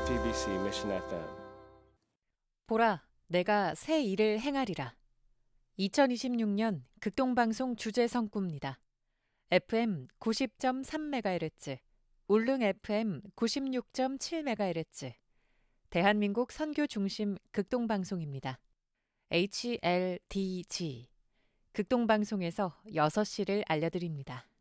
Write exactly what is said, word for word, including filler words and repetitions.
에프이비씨 Mission 에프엠. 보라, 내가 새 일을 행하리라. 이천이십육 년 극동방송 주제 성구입니다. 에프엠 구십 점 삼 메가헤르츠, 울릉 에프엠 구십육 점 칠 메가헤르츠, 대한민국 선교 중심 극동방송입니다. 에이치엘디지, 극동방송에서 여섯 시를 알려드립니다.